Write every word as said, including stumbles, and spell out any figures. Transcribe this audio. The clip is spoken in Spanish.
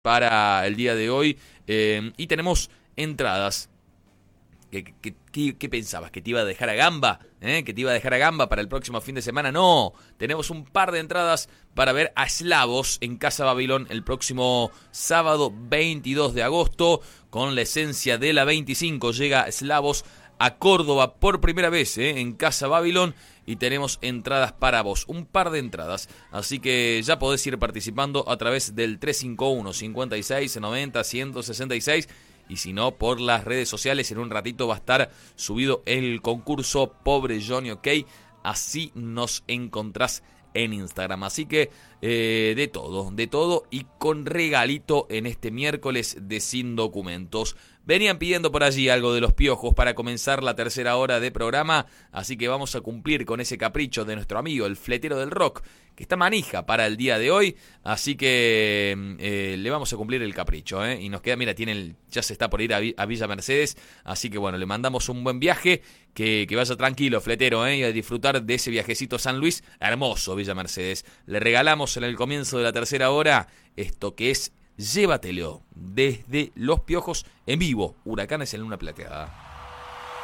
para el día de hoy. Eh, y tenemos entradas. ¿Qué, qué, qué, ¿Qué pensabas? ¿Que te iba a dejar a gamba? ¿Eh? ¿Que te iba a dejar a gamba para el próximo fin de semana? No, tenemos un par de entradas para ver a Slavos en Casa Babilón el próximo sábado veintidós de agosto. Con la esencia de la veinticinco llega Slavos a Córdoba por primera vez ¿eh? en Casa Babilón. Y tenemos entradas para vos, un par de entradas. Así que ya podés ir participando a través del tres cinco uno, cincuenta y seis, noventa, ciento sesenta y seis. Y si no, por las redes sociales. En un ratito va a estar subido el concurso Pobre Johnny OK. Así nos encontrás en Instagram. Así que eh, de todo, de todo y con regalito en este miércoles de Sin Documentos. Venían pidiendo por allí algo de Los Piojos para comenzar la tercera hora de programa, así que vamos a cumplir con ese capricho de nuestro amigo, el fletero del rock, que está manija para el día de hoy, así que eh, le vamos a cumplir el capricho, ¿eh? Y nos queda, mira, tiene el, ya se está por ir a, a Villa Mercedes, así que bueno, le mandamos un buen viaje, que, que vaya tranquilo, fletero, ¿eh? Y a disfrutar de ese viajecito a San Luis, hermoso Villa Mercedes. Le regalamos en el comienzo de la tercera hora esto que es Llévatelo, desde Los Piojos en vivo, Huracanes en Luna Plateada.